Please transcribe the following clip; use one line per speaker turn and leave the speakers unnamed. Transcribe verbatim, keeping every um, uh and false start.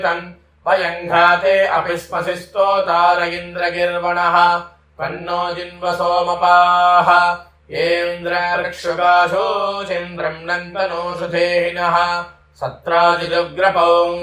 वयङ्घाते अपि स्मसि स्तोतार इन्द्रगिर्वणः पन्नो जिन्वसोमपाः येन्द्रर्क्षुगाशोचिन्द्रम् नन्दनोषधेहिनः सत्राजिदुग्रपौ